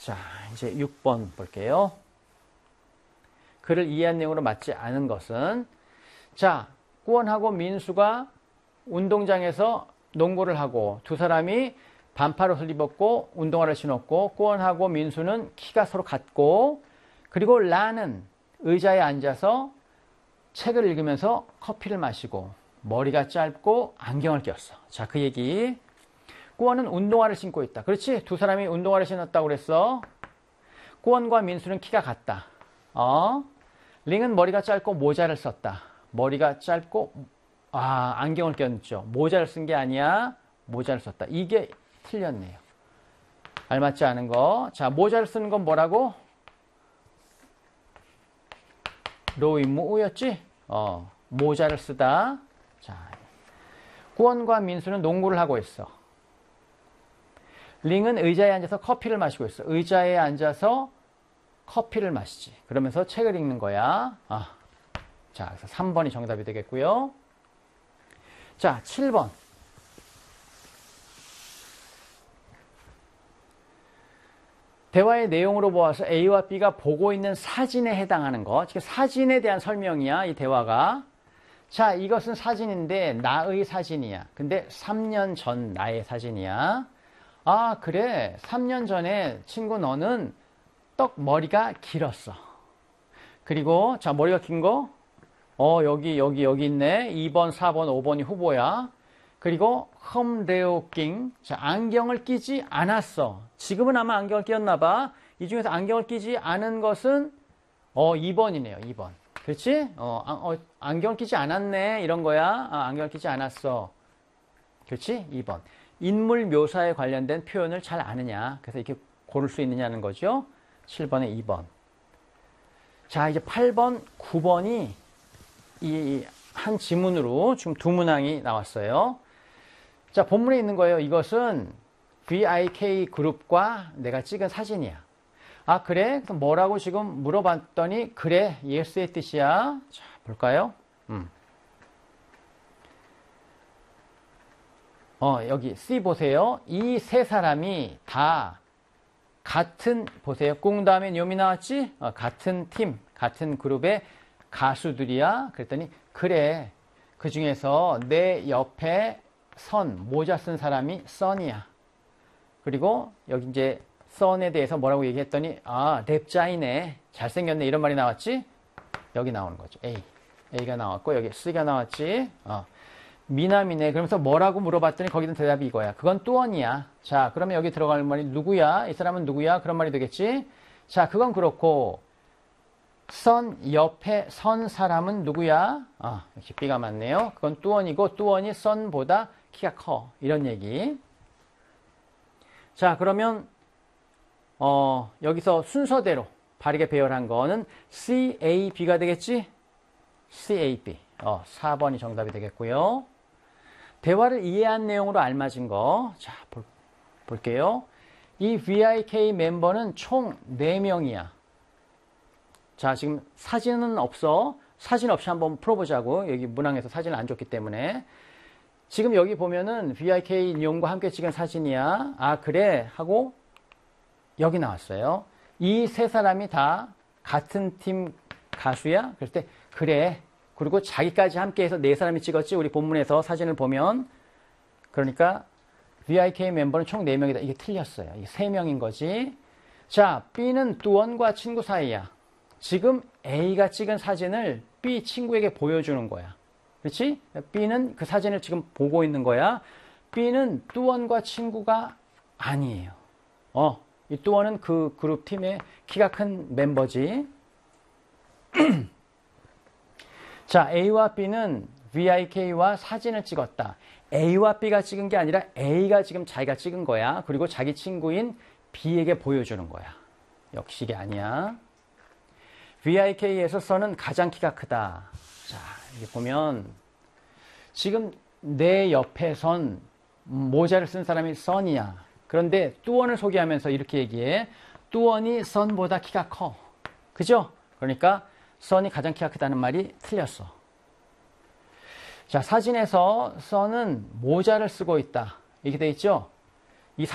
자, 이제 6번 볼게요. 글을 이해한 내용으로 맞지 않은 것은, 자, 꾸원하고 민수가 운동장에서 농구를 하고 두 사람이 반팔 옷을 입었고 운동화를 신었고, 꾸원하고 민수는 키가 서로 같고, 그리고 라는 의자에 앉아서 책을 읽으면서 커피를 마시고 머리가 짧고 안경을 꼈어. 자, 그 얘기. 꾸원은 운동화를 신고 있다. 그렇지? 두 사람이 운동화를 신었다고 그랬어. 꾸원과 민수는 키가 같다. 링은 머리가 짧고 모자를 썼다. 머리가 짧고 안경을 꼈죠. 모자를 쓴 게 아니야. 모자를 썼다. 이게 틀렸네요. 알맞지 않은 거. 자, 모자를 쓰는 건 뭐라고? 로이무우였지? 모자를 쓰다. 자, 꾸원과 민수는 농구를 하고 있어. 링은 의자에 앉아서 커피를 마시고 있어. 의자에 앉아서 커피를 마시지. 그러면서 책을 읽는 거야. 자, 그래서 3번이 정답이 되겠고요. 자, 7번. 대화의 내용으로 보아서 A와 B가 보고 있는 사진에 해당하는 거. 지금 사진에 대한 설명이야, 이 대화가. 자, 이것은 사진인데 나의 사진이야. 근데 3년 전 나의 사진이야. 아, 그래. 3년 전에 친구 너는 떡 머리가 길었어. 그리고 자, 머리가 긴 거? 여기 있네. 2번, 4번, 5번이 후보야. 그리고 험레오깅. 자, 안경을 끼지 않았어. 지금은 아마 안경을 끼었나 봐. 이 중에서 안경을 끼지 않은 것은 2번이네요. 2번. 그렇지? 안경을 끼지 않았네. 이런 거야. 안경을 끼지 않았어. 그렇지? 2번. 인물 묘사에 관련된 표현을 잘 아느냐. 그래서 이렇게 고를 수 있느냐는 거죠. 7번에 2번. 자, 이제 8번, 9번이 이 한 지문으로 지금 두 문항이 나왔어요. 자, 본문에 있는 거예요. 이것은 VIK 그룹과 내가 찍은 사진이야. 아, 그래? 그럼 뭐라고 지금 물어봤더니 그래, yes의 뜻이야. 자, 볼까요? 여기 C 보세요. 이 세 사람이 다 같은, 보세요. 꿍 다음에 요미 나왔지? 같은 팀, 같은 그룹의 가수들이야. 그랬더니 그래, 그 중에서 내 옆에 모자 쓴 사람이 선이야. 그리고 여기 이제 선에 대해서 뭐라고 얘기했더니 랩자이네, 잘생겼네, 이런 말이 나왔지? 여기 나오는 거죠. A가 나왔고 여기 C가 나왔지? 미남이네. 그러면서 뭐라고 물어봤더니 거기는 대답이 이거야. 그건 뚜원이야. 자, 그러면 여기 들어갈 말이 누구야? 이 사람은 누구야? 그런 말이 되겠지? 자, 그건 그렇고 선 옆에 선 사람은 누구야? 역시 B가 맞네요. 그건 뚜원이고 뚜원이 선보다 키가 커. 이런 얘기. 자, 그러면 여기서 순서대로 바르게 배열한 거는 CAB가 되겠지? CAB. 4번이 정답이 되겠고요. 대화를 이해한 내용으로 알맞은 거. 자, 볼게요. 이 VIK 멤버는 총 4명이야. 자, 지금 사진은 없어. 사진 없이 한번 풀어보자고. 여기 문항에서 사진을 안 줬기 때문에. 지금 여기 보면은 VIK 용과 함께 찍은 사진이야. 아, 그래. 하고 여기 나왔어요. 이 세 사람이 다 같은 팀 가수야? 그럴 때 그래. 그리고 자기까지 함께해서 4사람이 찍었지. 우리 본문에서 사진을 보면. 그러니까 VIK 멤버는 총 4명이다. 이게 틀렸어요. 이게 3명인 거지. 자, B는 뚜원과 친구 사이야. 지금 A가 찍은 사진을 B 친구에게 보여주는 거야. 그렇지? B는 그 사진을 지금 보고 있는 거야. B는 뚜원과 친구가 아니에요. 이 뚜원은 그 그룹 팀의 키가 큰 멤버지. 자, A와 B는 VIK와 사진을 찍었다. A와 B가 찍은 게 아니라 A가 지금 자기가 찍은 거야. 그리고 자기 친구인 B에게 보여주는 거야. 역시 이게 아니야. VIK에서 선은 가장 키가 크다. 자, 이게 보면 지금 내 옆에 선, 모자를 쓴 사람이 선이야. 그런데 뚜원을 소개하면서 이렇게 얘기해. 뚜원이 선보다 키가 커. 그죠? 그러니까 선이 가장 키가 크다는 말이 틀렸어. 자, 사진에서 선은 모자를 쓰고 있다. 이렇게 돼 있죠?